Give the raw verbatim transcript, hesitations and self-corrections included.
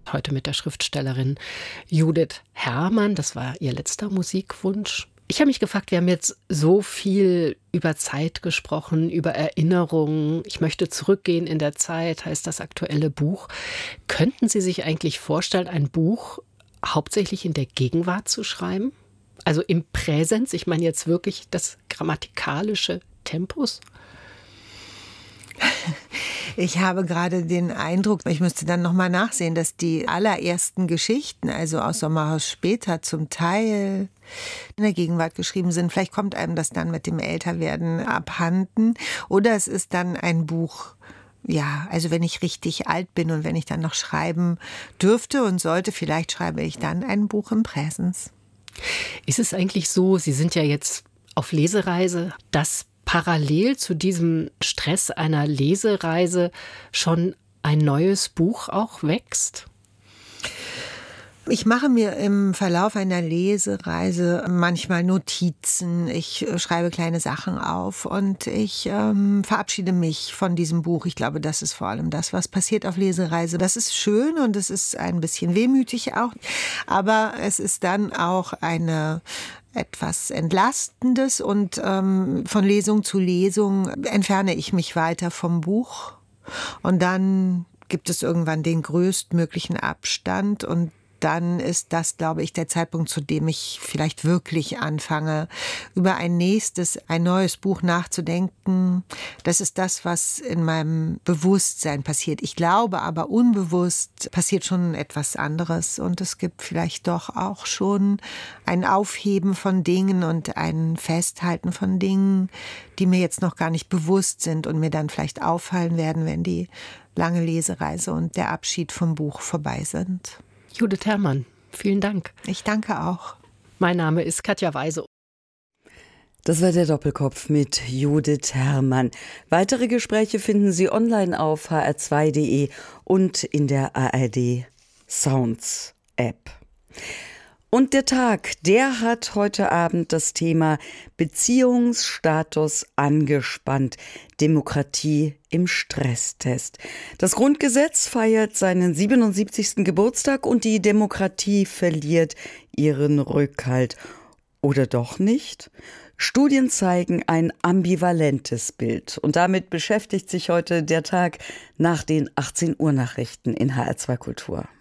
Heute mit der Schriftstellerin Judith Herrmann. Das war ihr letzter Musikwunsch. Ich habe mich gefragt, wir haben jetzt so viel über Zeit gesprochen, über Erinnerungen. Ich möchte zurückgehen in der Zeit, heißt das aktuelle Buch. Könnten Sie sich eigentlich vorstellen, ein Buch hauptsächlich in der Gegenwart zu schreiben? Also im Präsens, ich meine jetzt wirklich das grammatikalische Tempus? Ich habe gerade den Eindruck, ich müsste dann nochmal nachsehen, dass die allerersten Geschichten, also aus Sommerhaus später, zum Teil in der Gegenwart geschrieben sind. Vielleicht kommt einem das dann mit dem Älterwerden abhanden. Oder es ist dann ein Buch, ja, also wenn ich richtig alt bin und wenn ich dann noch schreiben dürfte und sollte, vielleicht schreibe ich dann ein Buch im Präsens. Ist es eigentlich so, Sie sind ja jetzt auf Lesereise, dass parallel zu diesem Stress einer Lesereise schon ein neues Buch auch wächst? Ich mache mir im Verlauf einer Lesereise manchmal Notizen, ich schreibe kleine Sachen auf und ich ähm, verabschiede mich von diesem Buch. Ich glaube, das ist vor allem das, was passiert auf Lesereise. Das ist schön und es ist ein bisschen wehmütig auch, aber es ist dann auch eine etwas Entlastendes und ähm, von Lesung zu Lesung entferne ich mich weiter vom Buch und dann gibt es irgendwann den größtmöglichen Abstand und dann ist das, glaube ich, der Zeitpunkt, zu dem ich vielleicht wirklich anfange, über ein nächstes, ein neues Buch nachzudenken. Das ist das, was in meinem Bewusstsein passiert. Ich glaube aber, unbewusst passiert schon etwas anderes und es gibt vielleicht doch auch schon ein Aufheben von Dingen und ein Festhalten von Dingen, die mir jetzt noch gar nicht bewusst sind und mir dann vielleicht auffallen werden, wenn die lange Lesereise und der Abschied vom Buch vorbei sind. Judith Herrmann, vielen Dank. Ich danke auch. Mein Name ist Katja Weise. Das war der Doppelkopf mit Judith Herrmann. Weitere Gespräche finden Sie online auf h r zwei punkt de und in der A R D Sounds App. Und der Tag, der hat heute Abend das Thema Beziehungsstatus angespannt, Demokratie im Stresstest. Das Grundgesetz feiert seinen siebenundsiebzigsten Geburtstag und die Demokratie verliert ihren Rückhalt. Oder doch nicht? Studien zeigen ein ambivalentes Bild. Und damit beschäftigt sich heute der Tag nach den achtzehn Uhr Nachrichten in H R zwei Kultur.